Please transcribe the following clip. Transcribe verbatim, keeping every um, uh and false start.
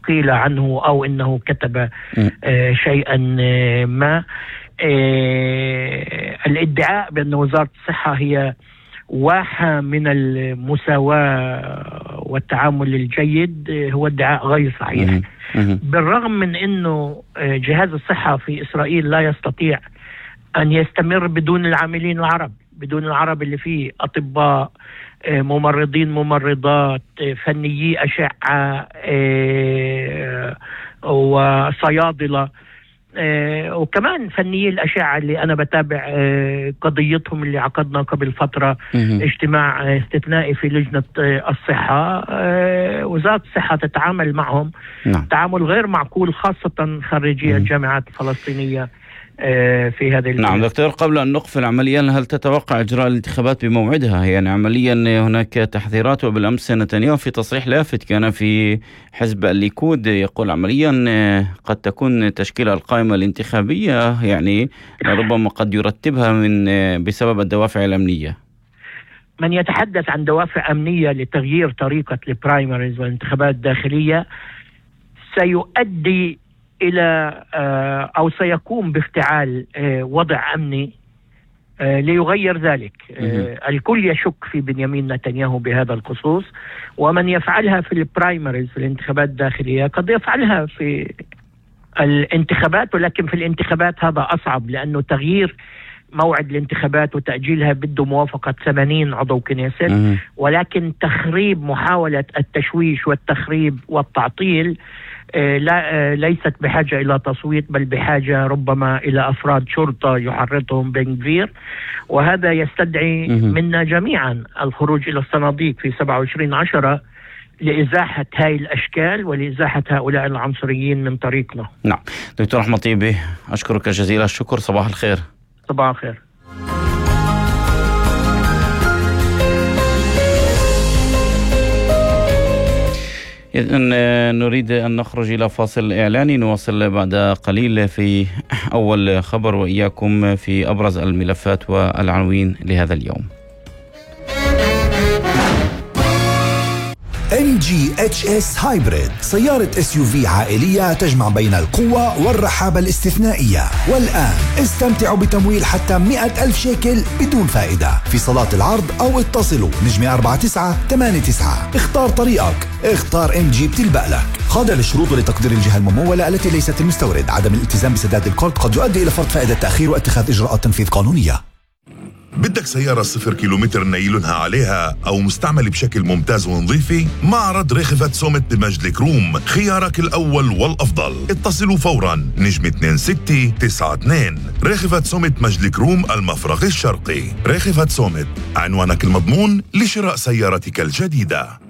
قيل عنه أو أنه كتب آه شيئا ما. آه الادعاء بأن وزارة الصحة هي واحة من المساواة والتعامل الجيد هو ادعاء غير صحيح، بالرغم من أنه جهاز الصحة في إسرائيل لا يستطيع أن يستمر بدون العاملين العرب، بدون العرب اللي فيه أطباء، ممرضين، ممرضات، فنيي أشعة وصيادلة، وكمان فنيي الأشعة اللي أنا بتابع قضيتهم اللي عقدنا قبل فترة اجتماع استثنائي في لجنة الصحة. وزارة الصحة تتعامل معهم نعم. تعامل غير معقول، خاصة خريجي الجامعات الفلسطينية في هذه البلد. نعم دكتور، قبل أن نقفل عمليا، هل تتوقع إجراء الانتخابات بموعدها؟ يعني عمليا هناك تحذيرات، وبالأمس نتنياهو في تصريح لافت كان في حزب الليكود يقول عمليا قد تكون تشكيل القائمة الانتخابية يعني ربما قد يرتبها من بسبب الدوافع الأمنية. من يتحدث عن دوافع أمنية لتغيير طريقة البرايمريز والانتخابات الداخلية سيؤدي إلى أو سيقوم بافتعال وضع أمني ليغير ذلك. الكل يشك في بنيامين نتنياهو بهذا الخصوص، ومن يفعلها في البرايمريز في الانتخابات الداخلية قد يفعلها في الانتخابات، ولكن في الانتخابات هذا أصعب، لأنه تغيير موعد الانتخابات وتأجيلها بده موافقة ثمانين عضو كنيست، ولكن تخريب محاولة التشويش والتخريب والتعطيل لا ليست بحاجة إلى تصويت، بل بحاجة ربما إلى أفراد شرطة يحرضهم بن غفير، وهذا يستدعي منا جميعا الخروج إلى الصناديق في سبعة وعشرين عشرة لإزاحة هاي الأشكال ولإزاحة هؤلاء العنصريين من طريقنا. نعم دكتور أحمد طيبي، أشكرك جزيل الشكر، صباح الخير. صباح الخير. إذن نريد أن نخرج إلى فاصل إعلاني، نواصل بعد قليل في أول خبر وإياكم في أبرز الملفات والعناوين لهذا اليوم. إم جي إتش إس هايبريد، سيارة إس يو في عائلية تجمع بين القوة والرحابة الاستثنائية. والآن استمتعوا بتمويل حتى مئة ألف شيكل بدون فائدة في صالات العرض، أو اتصلوا نجمة أربعة تسعة ثمانية تسعة. اختار طريقك، اختار إم جي بتلبق لك. خاضع للشروط ولتقدير الجهة الممولة التي ليست المستورد. عدم الالتزام بسداد القرض قد يؤدي إلى فرض فائدة تأخير واتخاذ إجراءات تنفيذ قانونية. بدك سيارة صفر كيلومتر نايلونها عليها أو مستعمل بشكل ممتاز ونظيفة؟ معرض رخفة سومت بمجد الكروم خيارك الأول والأفضل. اتصلوا فورا نجم اثنين ستة تسعة اثنين. رخفة سومت مجد الكروم المفرق الشرقي. رخفة سومت، عنوانك المضمون لشراء سيارتك الجديدة.